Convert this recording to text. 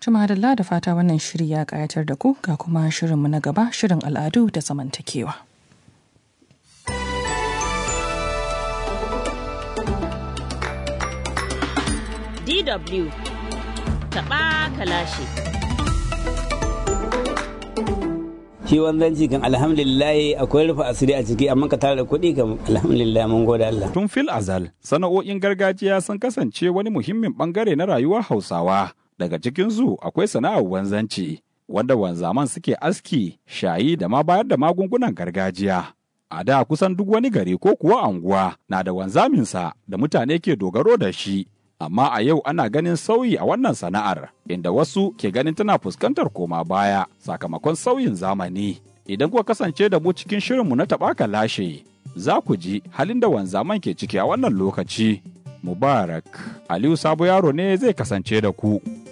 Tuma da fata wannan shiri ya ƙayatar da ku ga kuma shirinmu na gaba, shirin al'adu da zamantakewa. DW taɓa kalashi. Shi wanzanci kan alhamdulillah akwai rufe asiri a ciki, amma ka tara kuɗi kan alhamdulillah mun gode Allah. Tun fil azal, sana'o'in gargajiya sun kasance wani muhimmin bangare na rayuwar Hausawa. Daga cikinsu akwai sana'ar wanzanci, wanda wanzaman suke aski, shayi da ma bayar da magungunan gargajiya. A da kusan duk wani gari ko kuwa anguwa na da wanzaminsa da mutane ke dogaro da shi. Amma a yau ana ganin sauyi a wannan sana'ar, inda wasu ke ganin tana fuskantar koma baya sakamakon sauyin zamani. Idan kuka kasance da mu cikin shirinmu na taɓa lashe, za ku ji halin da wanzaman ke ciki a wannan lokaci. Mubarak Aliyu Sabo Yaro ne zai kasance da ku.